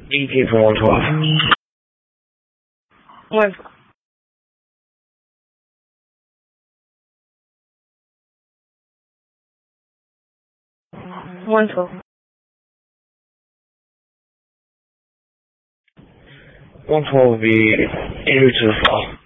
EP for 112. 112. 112 will be in route to the fall.